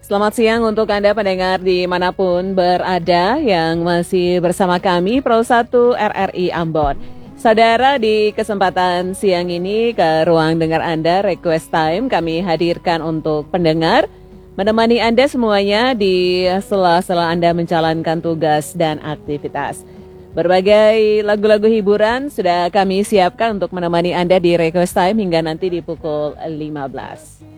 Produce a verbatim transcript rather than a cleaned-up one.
Selamat siang untuk Anda pendengar dimanapun berada yang masih bersama kami Pro satu R R I Ambon. Saudara, di kesempatan siang ini ke ruang dengar Anda Request Time kami hadirkan untuk pendengar menemani Anda semuanya di sela-sela Anda menjalankan tugas dan aktivitas. Berbagai lagu-lagu hiburan sudah kami siapkan untuk menemani Anda di Request Time hingga nanti di pukul lima belas.